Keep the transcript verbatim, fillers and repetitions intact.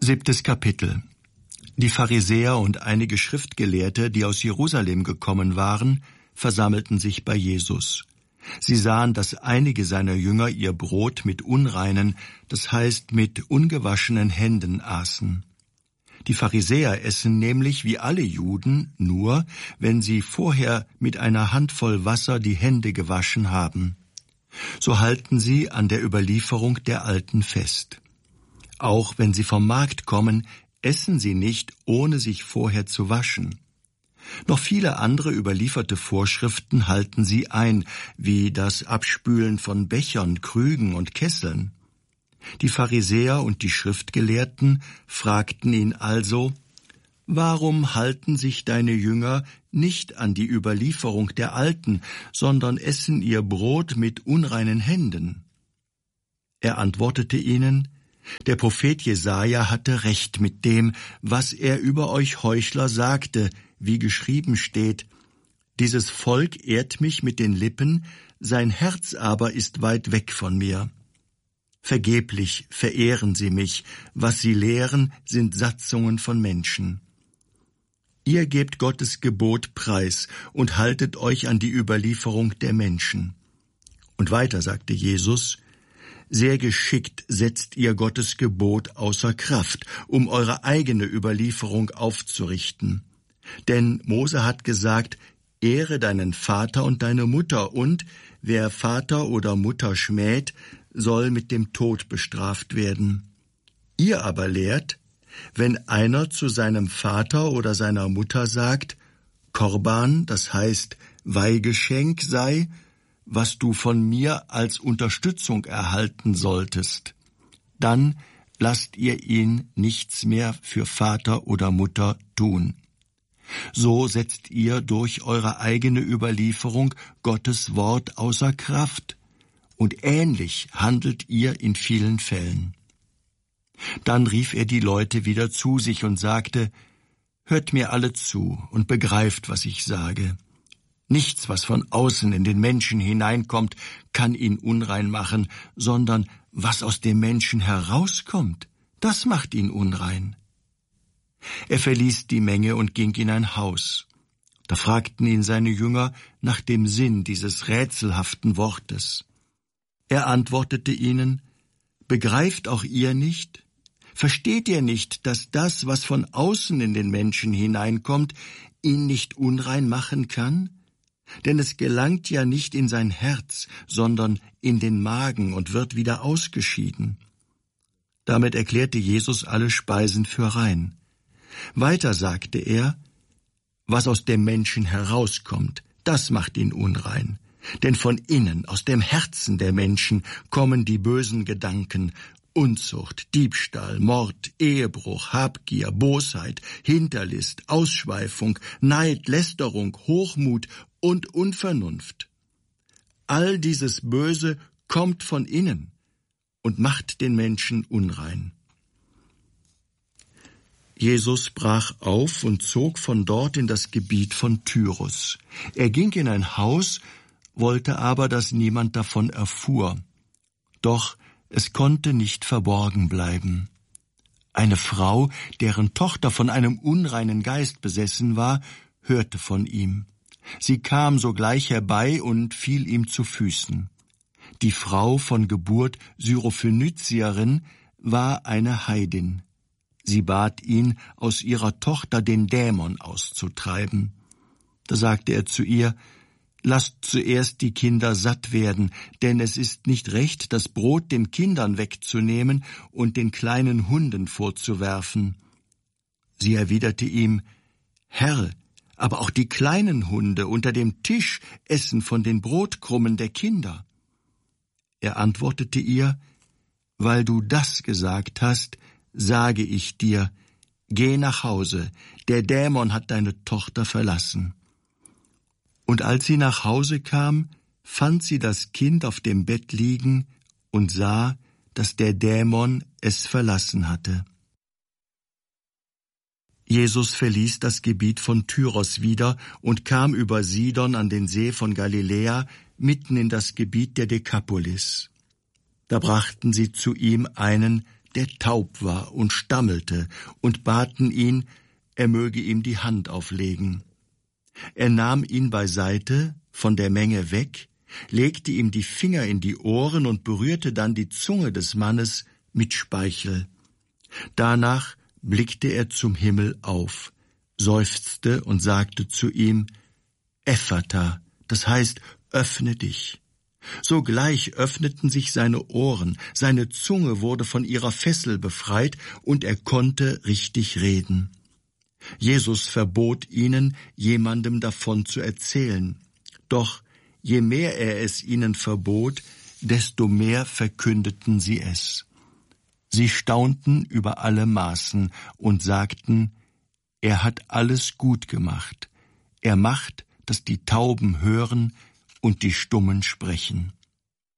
Siebtes Kapitel. Die Pharisäer und einige Schriftgelehrte, die aus Jerusalem gekommen waren, versammelten sich bei Jesus. Sie sahen, dass einige seiner Jünger ihr Brot mit unreinen, das heißt mit ungewaschenen Händen aßen. Die Pharisäer essen nämlich wie alle Juden nur, wenn sie vorher mit einer Handvoll Wasser die Hände gewaschen haben. So halten sie an der Überlieferung der Alten fest. Auch wenn sie vom Markt kommen, essen sie nicht, ohne sich vorher zu waschen. Noch viele andere überlieferte Vorschriften halten sie ein, wie das Abspülen von Bechern, Krügen und Kesseln. Die Pharisäer und die Schriftgelehrten fragten ihn also: Warum halten sich deine Jünger nicht an die Überlieferung der Alten, sondern essen ihr Brot mit unreinen Händen? Er antwortete ihnen: Der Prophet Jesaja hatte recht mit dem, was er über euch Heuchler sagte, wie geschrieben steht: Dieses Volk ehrt mich mit den Lippen, sein Herz aber ist weit weg von mir. Vergeblich verehren sie mich, was sie lehren, sind Satzungen von Menschen. Ihr gebt Gottes Gebot preis und haltet euch an die Überlieferung der Menschen. Und weiter sagte Jesus: Sehr geschickt setzt ihr Gottes Gebot außer Kraft, um eure eigene Überlieferung aufzurichten. Denn Mose hat gesagt: Ehre deinen Vater und deine Mutter, und wer Vater oder Mutter schmäht, soll mit dem Tod bestraft werden. Ihr aber lehrt, wenn einer zu seinem Vater oder seiner Mutter sagt, Korban, das heißt Weihgeschenk sei, was du von mir als Unterstützung erhalten solltest, dann lasst ihr ihn nichts mehr für Vater oder Mutter tun. So setzt ihr durch eure eigene Überlieferung Gottes Wort außer Kraft, und ähnlich handelt ihr in vielen Fällen. Dann rief er die Leute wieder zu sich und sagte: Hört mir alle zu und begreift, was ich sage. Nichts, was von außen in den Menschen hineinkommt, kann ihn unrein machen, sondern was aus dem Menschen herauskommt, das macht ihn unrein. Er verließ die Menge und ging in ein Haus. Da fragten ihn seine Jünger nach dem Sinn dieses rätselhaften Wortes. Er antwortete ihnen: Begreift auch ihr nicht? Versteht ihr nicht, dass das, was von außen in den Menschen hineinkommt, ihn nicht unrein machen kann? Denn es gelangt ja nicht in sein Herz, sondern in den Magen und wird wieder ausgeschieden. Damit erklärte Jesus alle Speisen für rein. Weiter sagte er: Was aus dem Menschen herauskommt, das macht ihn unrein. Denn von innen, aus dem Herzen der Menschen, kommen die bösen Gedanken: Unzucht, Diebstahl, Mord, Ehebruch, Habgier, Bosheit, Hinterlist, Ausschweifung, Neid, Lästerung, Hochmut und Unvernunft. All dieses Böse kommt von innen und macht den Menschen unrein. Jesus brach auf und zog von dort in das Gebiet von Tyrus. Er ging in ein Haus, wollte aber, dass niemand davon erfuhr. Doch es konnte nicht verborgen bleiben. Eine Frau, deren Tochter von einem unreinen Geist besessen war, hörte von ihm. Sie kam sogleich herbei und fiel ihm zu Füßen. Die Frau, von Geburt Syrophönizierin, war eine Heidin. Sie bat ihn, aus ihrer Tochter den Dämon auszutreiben. Da sagte er zu ihr: Lasst zuerst die Kinder satt werden, denn es ist nicht recht, das Brot den Kindern wegzunehmen und den kleinen Hunden vorzuwerfen. Sie erwiderte ihm: Herr, aber auch die kleinen Hunde unter dem Tisch essen von den Brotkrummen der Kinder. Er antwortete ihr: Weil du das gesagt hast, sage ich dir, geh nach Hause, der Dämon hat deine Tochter verlassen. Und als sie nach Hause kam, fand sie das Kind auf dem Bett liegen und sah, dass der Dämon es verlassen hatte. Jesus verließ das Gebiet von Tyros wieder und kam über Sidon an den See von Galiläa, mitten in das Gebiet der Dekapolis. Da brachten sie zu ihm einen, der taub war und stammelte, und baten ihn, er möge ihm die Hand auflegen. Er nahm ihn beiseite, von der Menge weg, legte ihm die Finger in die Ohren und berührte dann die Zunge des Mannes mit Speichel. Danach blickte er zum Himmel auf, seufzte und sagte zu ihm, Ephata, das heißt, öffne dich. Sogleich öffneten sich seine Ohren, seine Zunge wurde von ihrer Fessel befreit und er konnte richtig reden. Jesus verbot ihnen, jemandem davon zu erzählen. Doch je mehr er es ihnen verbot, desto mehr verkündeten sie es. Sie staunten über alle Maßen und sagten, er hat alles gut gemacht. Er macht, dass die Tauben hören und die Stummen sprechen.